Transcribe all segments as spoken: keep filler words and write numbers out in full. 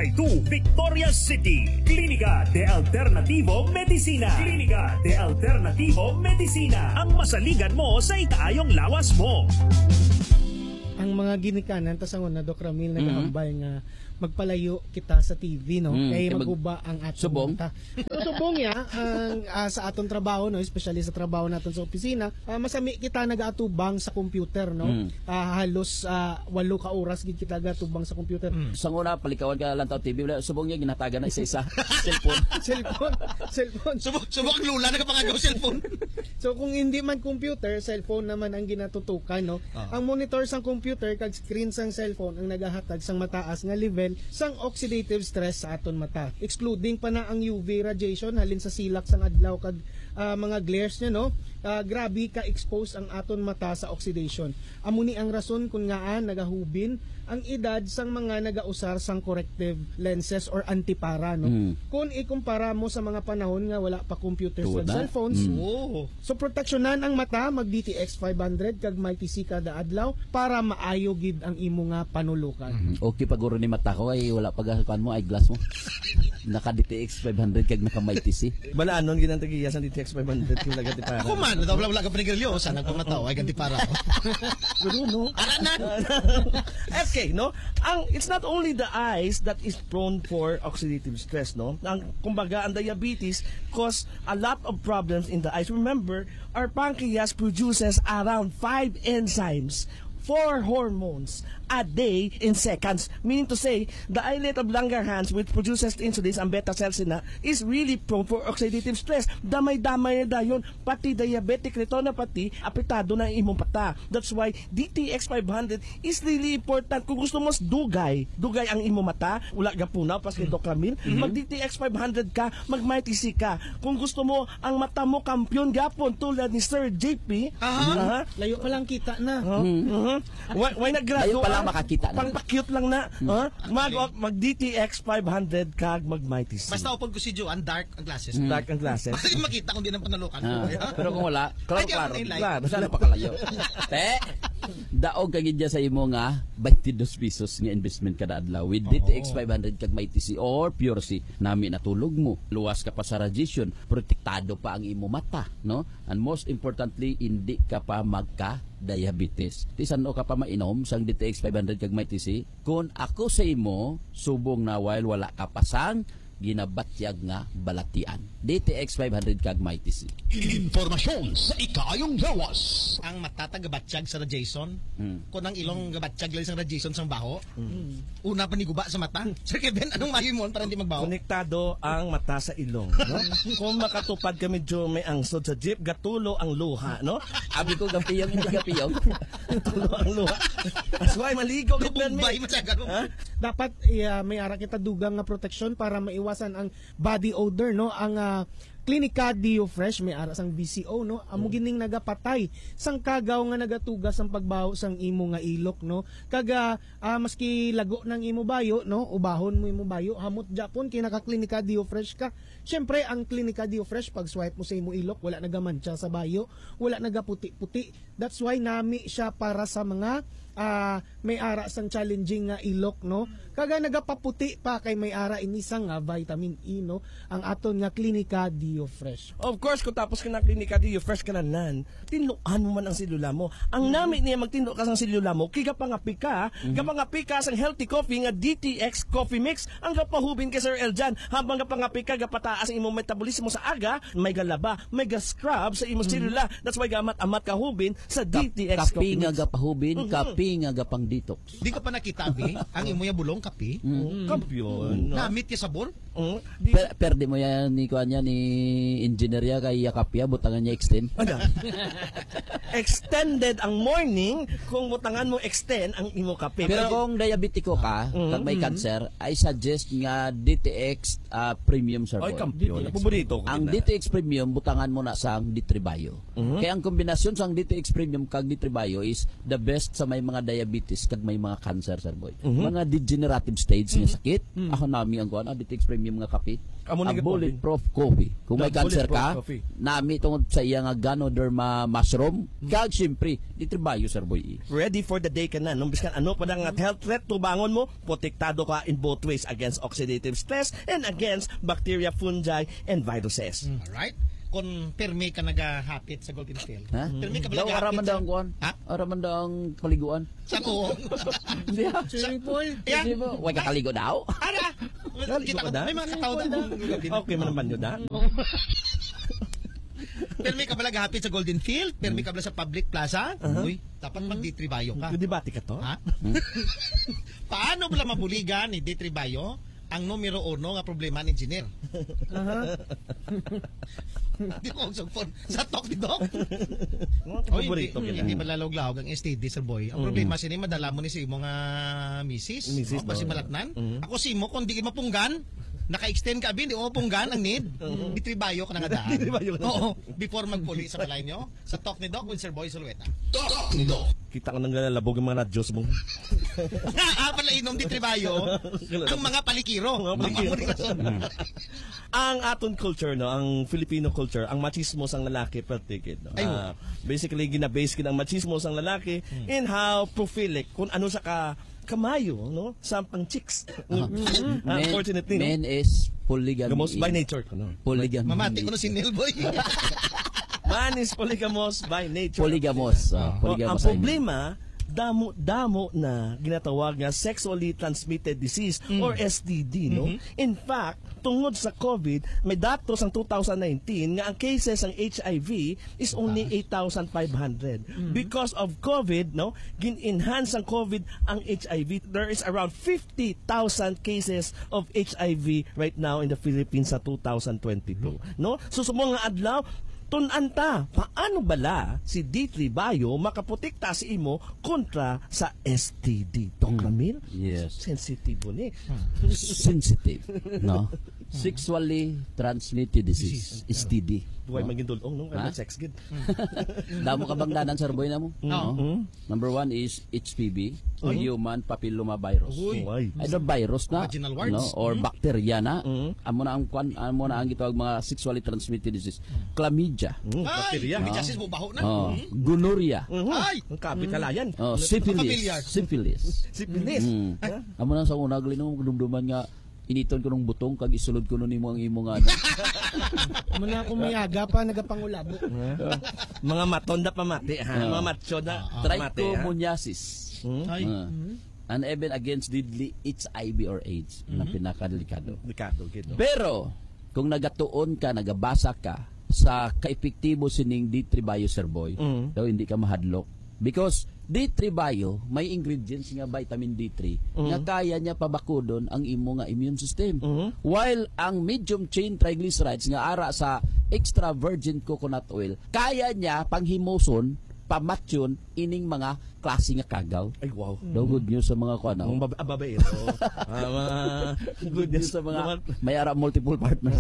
Barangay two, Victoria City. Klinika de Alternativo Medicina. Klinika de Alternativo Medicina. Ang masaligan mo sa itaayong lawas mo. Ang mga ginikanan tasangon na Doc Ramil nagahambay nga magpalayo kita sa T V, no? Mm, kay kay maguba ang atong subong. mata. So, subong ya ang uh, sa atong trabaho, no, especially sa trabaho naton sa opisina, uh, masami kita nagaatubang sa computer, no? Mm. Uh, halos uh, walo ka oras gid kita gatubang sa computer. Mm. Sa una palikawan ka lang taw T V, subong niya ginatagan na isa-isa. Cellphone. cellphone, cellphone. Subok subok ang lula nagapangagaw cellphone. So kung hindi man computer, cellphone naman ang ginatutukan, no? Uh-huh. Ang monitor sang computer kag screen sang cellphone ang nagahatag sang mataas nga level sang oxidative stress sa aton mata, excluding pa na ang U V radiation halin sa silak sang adlaw kag uh, mga glares niya, no? Uh, grabe ka expose ang aton mata sa oxidation. Amo ni ang rason kung ngaan nagahubin ang edad sang mga nagausar sang corrective lenses or antipara, no? Mm. Kung ikumpara mo sa mga panahon nga wala pa computers ug cellphones, mm. oh. So proteksyonan ang mata, mag D T X five hundred kag may T C kada adlaw para maayo gid ang imo nga panulukan. Mm. Okay paguro ni mata ko ay wala pag kan mo eyeglass mo. Naka D T X five hundred kag naka may T C. Bala anon ginantagiya sa D T X five hundred kung nagati para. Ako man, daw wala ka panigalyo sa nang pamataw ay ganti para. Guru no. Aranan. Okay, no? Ang it's not only the eyes that is prone for oxidative stress, no? Ang kumbaga ang diabetes cause a lot of problems in the eyes. Remember, our pancreas produces around five enzymes, four hormones a day in seconds. Meaning to say, the islet of Langerhans which produces insulin and beta cells na is really prone for oxidative stress. Damay-damay na dayon. Pati diabetic retinopathy, apetado na imong mata. That's why D T X five hundred is really important. Kung gusto mo dugay, dugay ang imong mata, wala gapunaw, paski Doc Ramil, mm-hmm. mag D T X five hundred ka, mag may T C ka. Kung gusto mo ang mata mo kampyon gapon tulad ni Sir J P, aha, uh-huh. layo pa lang kita na. Uh-huh. Uh-huh. Why, why nag-graduate? Layo pa lang makakita na. Pang-cute lang na. Hmm. Huh? Mag, mag D T X five hundred kag mag may T C. Basta upag ko si Joan, dark ang glasses. Hmm. Dark ang glasses. Hindi makita kung di nang panalukan. Ah, pero kung wala, klaro, klaro. Klaro, basta na pakalayo. Te, daog kagid dya sa imo nga twenty-two pesos nga investment kada adlaw with D T X five hundred kag may T C or Pure C. Nami natulog mo. Luwas ka pa sa radiation, protektado pa ang imo mata, no? And most importantly, hindi ka pa magka diabetes. Tisan o ka pa mainom sang D T X five hundred kag may T C. Kung ako sa imo, subong na while wala ka pasang ginabatyag nga balatian. D T X five hundred kag may T C. Informasyon sa ikayong lawas. Ang matatagabatsyag sa radiation, hmm. kung ang ilong gabatsyag lang sa radiation sa baho, hmm. una pa ni guba sa mata. Sir Kevin, anong mayo mo para hindi magbaho? Konektado ang mata sa ilong, no? Kung makatupad ka medyo may angsod sa jeep, gatulo ang luha, no? Abi ko gapiyong hindi gapiyong. Tulo ang luha. That's why maligo gid man mi. Dapat uh, may ara kita dugang nga proteksyon para maiwasan ang body odor, no? Ang uh, Klinika Dio Fresh may ara sang B C O, no? Amo gining nagapatay sang kagaw nga nagatugas ang pagbaho sang imo nga ilok, no? Kaga uh, maski lago ng imo bayo, no? Ubahon mo imo bayo, hamot japon kay naka Klinika Dio Fresh ka. Syempre ang Klinika Dio Fresh pag swipe mo sa imo ilok, wala nagamantsa sa bayo, wala nagaputi-puti. That's why nami siya para sa mga uh, may ara sang challenging nga ilok, no? Kaga nagapaputi pa kay may ara inisang nga vitamin E, no? Ang aton nga Klinika Dio Fresh. Of course, kung tapos ka na Klinika Dio Fresh ka na nan, tinluan mo man ang silula mo. Ang mm-hmm. nami niya magtinlo ka sang silula mo, kaya pangapi ka, mm-hmm. kapangapi ka sang healthy coffee nga D T X Coffee Mix, ang kapahubin kay Sir Eljan, habang kapangapi ka, gapataas ang imong metabolismo sa aga, may galaba, may ga-scrub sa imong mm-hmm. silula. That's why gamat-amat kahubin sa D T X Coffee Mix. Kapi nga gapahubin, mm-hmm. kapi nga gapang detox. Di ka pa nakita, Abi, ang imo ya bulong kapi? Mm-hmm. Kampiyon. No? Namit ka sabor? Mm-hmm. Per, perde mo yan ni kuan niya ni engineer ya kay Yakapya, butangan niya extend. Extended ang morning kung butangan mo extend ang imo kape. Pero kung diabetiko ka, mm-hmm. kag may cancer, I suggest nga D T X uh, Premium Sir. Ay, kampiyon. Paborito ko. Ang D T X Premium butangan mo na sang Ditribayo. Mm-hmm. Kaya ang kombinasyon sang D T X Premium kag Ditribayo is the best sa may mga mga diabetes kag may mga cancer sir boy. Mga degenerative stage nga sakit. Ako nami ang kuan, ah, dito explain yung mga kapit. Amo Ang ni bulletproof coffee. Kung may The cancer bulletproof ka, coffee. nami tungod sa iya nga Ganoderma mushroom, kag syempre, ditribayo sir boy. ready for the day ka na. Nung biskan ano pa nga health threat tubangon mo, protektado ka in both ways against oxidative stress and against bacteria, fungi, and viruses. Alright? Kung permi ka nagahapit sa Golden Field. Ha? Permi ka ba Daw nagahapit araman daw ang kuan. Ha? Araman daw ang paliguan. Sa ko. Hindi ha? Swimming pool. Yan. Hindi ba? Huwag kakaligo daw. Ara! Kita ko, na? may mga katao na. Okay man naman yun ha? Permi ka ba nagahapit sa Golden Field? Permi ka ba sa public plaza? Uy, dapat mag-ditribayo ka. Debate ka to? Ha? Paano ba mabuligan ni Ditribayo ang numero uno nga problema ni engineer? Di ko ang phone sa talk ni Doc. Oy, hindi, Paborito kita. hindi malalog-lahog ang S T D sir boy. Ang problema sini madala mo ni si imo nga misis, Misis, o basi no. malatnan. Ako si mo kung di ka mapunggan, naka-extend ka abi, di mo mapunggan ang need. Ditribayo ka na nga daan. Ditribayo ka na. Oo, before magpuli sa balay nyo, sa talk ni Doc with Sir Boy Sulueta. Talk ni Doc. Kita ka nang lalabog yung mga radyos mo. Ah, pala inom Ditribayo ang mga palikiro. Mga palikiro. Ang aton culture, no, ang Filipino culture, ang machismos ang lalaki pertikid. No? Ay, Ah, basically, ginabase kin ang machismos ang lalaki in how profilic, kung ano sa ka kamayo, no? Sampang chicks. Unfortunately, no? Men is polygamy. Gamos by nature. No? Polygamy. Mamati ko no si Neil Boy. Man is polygamous by nature. Polygamos. Oh, ah, ang polygamos. problema, damo-damo na ginatawag nga sexually transmitted disease or S T D, no? In fact, tungod sa COVID, may datos ang two thousand nineteen nga ang cases ng H I V is only eight thousand five hundred. Because of COVID, no, gin-enhance ang COVID ang H I V. There is around fifty thousand cases of H I V right now in the Philippines sa two thousand twenty-two, no? So sa mga adlaw, tunanta, paano bala si Ditribayo makaprotekta si imo kontra sa S T D? Doc Ramil? Yes. Sensitibo ni. Sensitive. No? Sexually transmitted disease. S T D. Buhay maging dulong, no? Ha? Ano sex gid? Damo ka bang danan sir boy na mo? Oo. Number one is H P V, or human papilloma virus. Uy. Uy. Either virus na, Vaginal warts. no, or bacteria na. Mm. Amo na ang kwan, amo na ang gitawag mga sexually transmitted disease. Chlamydia, Mm, Ay, bacteria. bijasis mo baho na. oh, gonorrhea, Mhm. Ay! Ang kapitalayan. oh, Familiar. syphilis, syphilis. Sipilis. Mm. Amo na sa una glinom dumduman nga initon ko ng butong kag isulod ko nun nimo ang imo nga ano. Muna ako mayaga pa, nagapangulabo. Mga matonda pamati, ha? Ah. Mga macho na pamati, ha? Trichomoniasis. Ay. Ah. And even against deadly H I V or AIDS na pinakadelikado. Delikado, gid, no? Pero kung nagatuon ka, nagabasa ka sa kaepektibo sining Ditribayo sir boy, Mm. daw hindi ka mahadlok because Ditribayo may ingredients nga vitamin D three nga kaya niya pabakudon ang imo nga immune system. Mhm. While ang medium chain triglycerides nga ara sa extra virgin coconut oil, kaya niya panghimuson, pamatyon ining mga klase nga kagaw. Ay, wow. Daw good news sa mga kuan. Ang baba- babaero. Ah, mga Good news sa mga may ara multiple partners.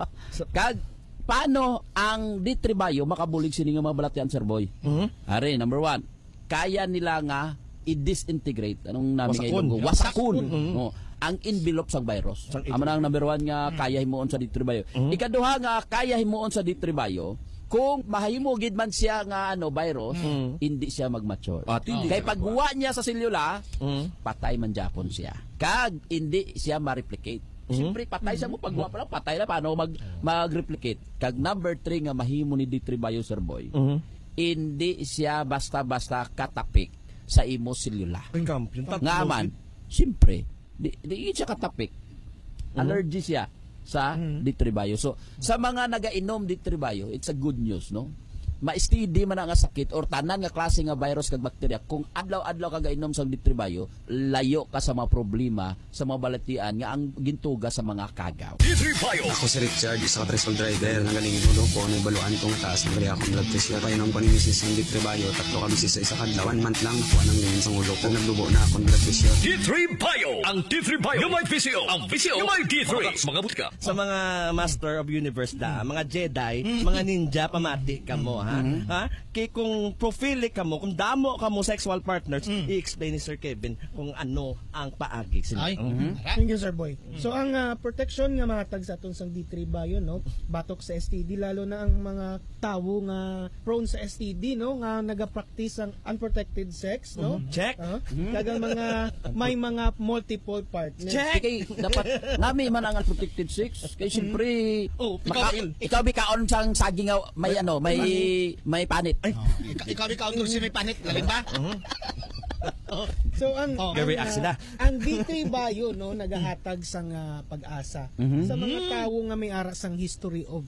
Kag paano ang Ditribayo makabulig sini nga mga balatyan sir boy? Mhm. Are number one, kaya nila nga i-disintegrate anong namin Wasakon. ngayon wasakon Mhm. oh, ang envelope sang virus. Sang Amo na ang number one nga kaya himuon sa Ditribayo. Ikaduha nga kaya himuon sa Ditribayo kung mahimo gid man siya nga ano virus, hindi siya mag-mature. Ah, hindi Kay siya pagbuwa niya sa selula, Mhm. patay man Japon siya. Kag hindi siya ma-replicate. Siyempre patay siya mo pagbuwa pa lang, patay na paano mag mag-replicate. Kag number three nga mahimo ni Ditribayo sir boy. Mhm. Hindi siya basta-basta katapik sa imo selula. Ang kampiyon. Tatlo, Nga man, siyempre, di, di siya katapik. Allergy siya sa Ditribayo. So, sa mga naga-inom Ditribayo, it's a good news, no? Ma-S T D man nga sakit or tanan nga klase nga virus kag bakterya, kung adlaw-adlaw ka gainom sa Ditribayo, layo ka sa mga problema sa mga balatian nga ang gintuga sa mga kagaw. Ditribayo. Ako si Richard, isa ka tricycle driver. Nagaling inulo ko, nagbaluan ko nga taas. Nagari akong blood pressure. Painom ko ni misis ng Ditribayo. Tatlo kami sis sa isa kadlaw. One month lang, nakuha ng lingin sa ulo ko. Naglubo na akong blood pressure. Ditribayo. Ang Ditribayo. Yung may P C O. Ang P C O. Yung may D three. Mga butika. Sa mga Master of Universe da, mga Jedi, mga ninja, pamati ka mo, ha? ha? Ha? Kay kung prophilic ka mo, kung damo ka mo sexual partners, Mm. i-explain ni Sir Kevin kung ano ang paagi sila. Ay, Mhm. ara. Thank you, Sir Boy. So ang ah, protection nga mga tag sa atong sang D three bayo no, batok sa S T D lalo na ang mga tawo nga prone sa S T D no nga naga-practice ang unprotected sex no. Check. Ah, kagang mga may mga multiple partners. Check. Kay dapat nami man ang protected sex kay siyempre Oh, maka, ikaw- ikaw bikaon sang saging nga may ano may may panit. Oh, ikaw, ikaw, ikaw, ikaw, si may panit, lalim ba? So ang Oh. ang, Very ah, aksida. ang D three bayo no nagahatag sang ah, pag-asa sa mga tawo nga may ara sang history of